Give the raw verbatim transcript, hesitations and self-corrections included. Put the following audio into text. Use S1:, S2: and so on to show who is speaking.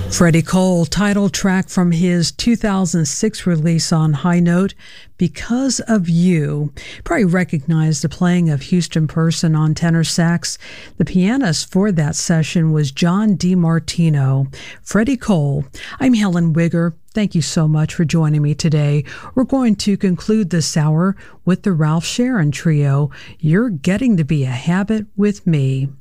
S1: Freddie Cole, title track from his two thousand six release on High Note, Because of You. Probably recognize the playing of Houston Person on tenor sax. The pianist for that session was John DiMartino. Freddie Cole. I'm Helen Wigger. Thank you so much for joining me today. We're going to conclude this hour with the Ralph Sharon Trio, You're Getting to Be a Habit with Me.